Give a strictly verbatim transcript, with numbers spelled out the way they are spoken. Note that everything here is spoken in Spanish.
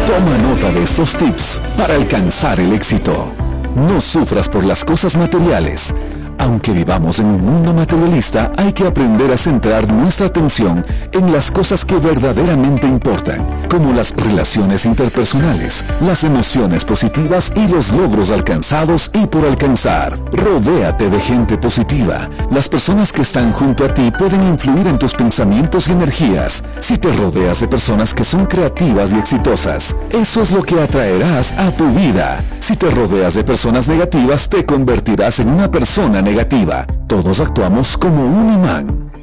Toma nota de estos tips para alcanzar el éxito. No sufras por las cosas materiales. Aunque vivamos en un mundo materialista, hay que aprender a centrar nuestra atención en las cosas que verdaderamente importan, como las relaciones interpersonales, las emociones positivas y los logros alcanzados y por alcanzar. Rodéate de gente positiva. Las personas que están junto a ti pueden influir en tus pensamientos y energías. Si te rodeas de personas que son creativas y exitosas, eso es lo que atraerás a tu vida. Si te rodeas de personas negativas, te convertirás en una persona negativa. Todos actuamos como un imán.